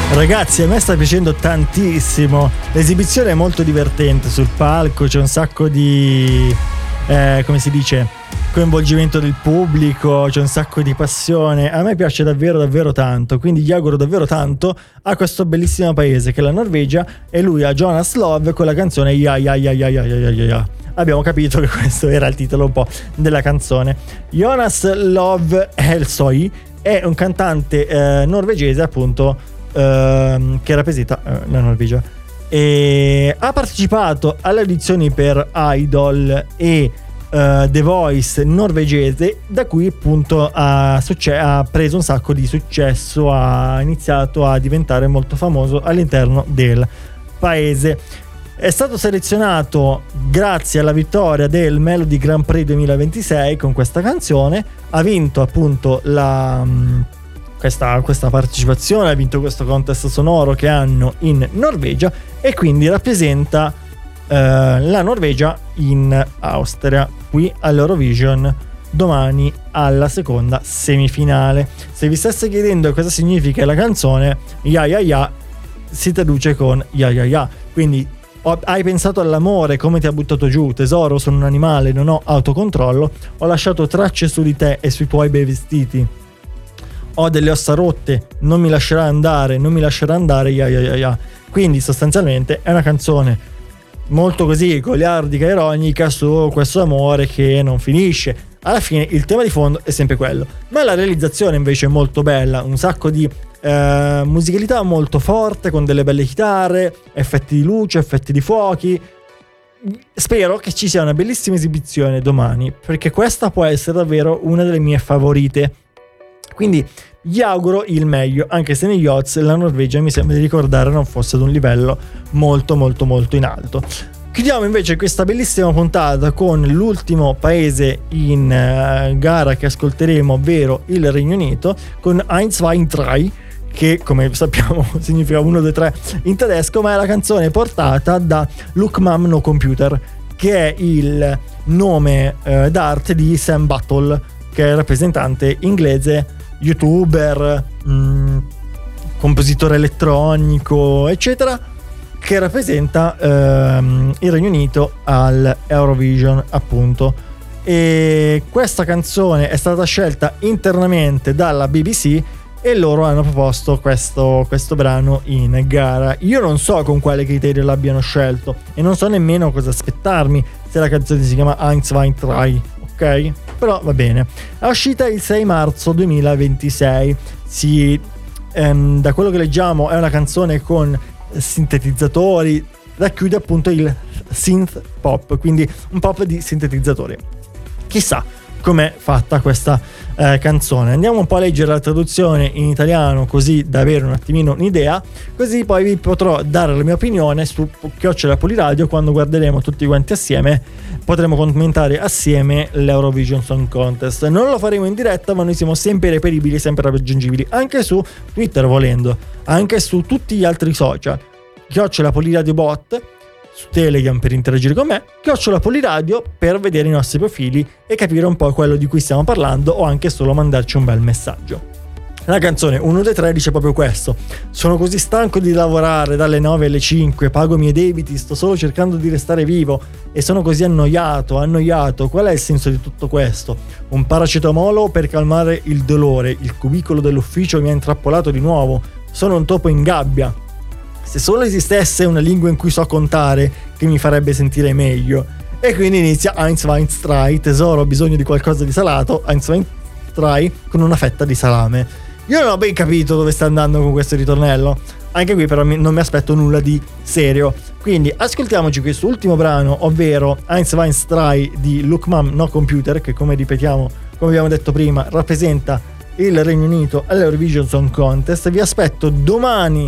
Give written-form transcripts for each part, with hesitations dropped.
Ragazzi, a me sta piacendo tantissimo. L'esibizione è molto divertente sul palco, c'è un sacco di come si dice, coinvolgimento del pubblico, c'è un sacco di passione. A me piace davvero davvero tanto, quindi gli auguro davvero tanto a questo bellissimo paese che è la Norvegia, e lui a Jonas Love con la canzone Ya Ya Ya Ya Ya Ya Ya Ya. Abbiamo capito che questo era il titolo un po' della canzone. Jonas Love Helsøy è un cantante norvegese, appunto, che rappresenta la Norvegia, e ha partecipato alle audizioni per Idol e The Voice norvegese, da cui appunto ha preso un sacco di successo, ha iniziato a diventare molto famoso all'interno del paese. È stato selezionato grazie alla vittoria del Melody Grand Prix 2026 con questa canzone, ha vinto appunto questa partecipazione, ha vinto questo contest sonoro che hanno in Norvegia, e quindi rappresenta la Norvegia in Austria qui all'Eurovision domani alla seconda semifinale. Se vi stesse chiedendo cosa significa la canzone, Ya Ya Ya si traduce con Ya Ya Ya, quindi hai pensato all'amore, come ti ha buttato giù, tesoro, sono un animale, non ho autocontrollo, ho lasciato tracce su di te e sui tuoi bei vestiti, ho delle ossa rotte, non mi lascerà andare, non mi lascerà andare, ya ya ya ya. Quindi sostanzialmente è una canzone molto così goliardica e ironica su questo amore che non finisce. Alla fine il tema di fondo è sempre quello, ma la realizzazione invece è molto bella, un sacco di musicalità molto forte, con delle belle chitarre, effetti di luce, effetti di fuochi. Spero che ci sia una bellissima esibizione domani, perché questa può essere davvero una delle mie favorite. Quindi gli auguro il meglio, anche se negli odds la Norvegia mi sembra di ricordare non fosse ad un livello molto molto molto in alto. Chiudiamo invece questa bellissima puntata con l'ultimo paese in gara che ascolteremo, ovvero il Regno Unito, con 1, 2, 3, che come sappiamo significa 1, 2, 3 in tedesco, ma è la canzone portata da Look Mom No Computer, che è il nome d'arte di Sam Battle, che è il rappresentante inglese, youtuber, compositore elettronico, eccetera, che rappresenta il Regno Unito al Eurovision, appunto. E questa canzone è stata scelta internamente dalla BBC e loro hanno proposto questo brano in gara. Io non so con quale criterio l'abbiano scelto e non so nemmeno cosa aspettarmi se la canzone si chiama 1, 2, 3, ok? Però va bene. È uscita il 6 marzo 2026. Da quello che leggiamo è una canzone con sintetizzatori, racchiude appunto il synth pop, quindi un pop di sintetizzatori. Chissà com'è fatta questa canzone. Andiamo un po' a leggere la traduzione in italiano, così da avere un attimino un'idea, così poi vi potrò dare la mia opinione su Chiocciola Poliradio quando guarderemo tutti quanti assieme, potremo commentare assieme l'Eurovision Song Contest. Non lo faremo in diretta, ma noi siamo sempre reperibili, sempre raggiungibili anche su Twitter, volendo, anche su tutti gli altri social. Chiocciola Poliradio Bot su Telegram per interagire con me, Chiocciola Poliradio per vedere i nostri profili e capire un po' quello di cui stiamo parlando, o anche solo mandarci un bel messaggio. La canzone 1, 2, 3 dice proprio questo: sono così stanco di lavorare dalle 9 alle 5, pago i miei debiti, sto solo cercando di restare vivo e sono così annoiato, qual è il senso di tutto questo? Un paracetamolo per calmare il dolore, il cubicolo dell'ufficio mi ha intrappolato di nuovo, sono un topo in gabbia. Se solo esistesse una lingua in cui so contare, che mi farebbe sentire meglio. E quindi inizia 1, 2, 3, tesoro, ho bisogno di qualcosa di salato, 1, 2, 3, con una fetta di salame. Io non ho ben capito dove sta andando con questo ritornello, anche qui però non mi aspetto nulla di serio. Quindi ascoltiamoci questo ultimo brano, ovvero 1, 2, 3 di Look Mom No Computer, che come abbiamo detto prima, rappresenta il Regno Unito all'Eurovision Song Contest. Vi aspetto domani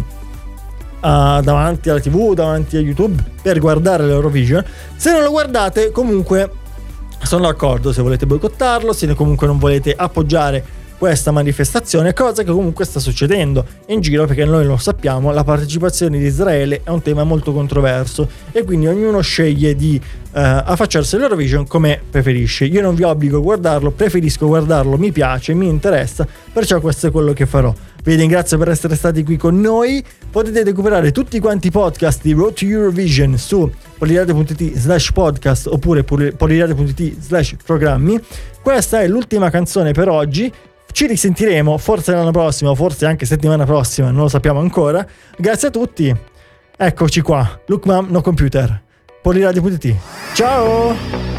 davanti alla TV, davanti a YouTube per guardare l'Eurovision. Se non lo guardate, comunque sono d'accordo, se volete boicottarlo, se comunque non volete appoggiare questa manifestazione, cosa che comunque sta succedendo in giro, perché noi lo sappiamo, la partecipazione di Israele è un tema molto controverso e quindi ognuno sceglie di affacciarsi all'Eurovision come preferisce. Io non vi obbligo a guardarlo, preferisco guardarlo, mi piace, mi interessa, perciò questo è quello che farò. Vi ringrazio per essere stati qui con noi. Potete recuperare tutti quanti i podcast di Road to Eurovision su poliradio.it/podcast oppure poliradio.it/programmi. Questa è l'ultima canzone per oggi. Ci risentiremo forse l'anno prossimo, forse anche settimana prossima, non lo sappiamo ancora. Grazie a tutti. Eccoci qua. Look Mom, no computer. Poliradio.it. Ciao!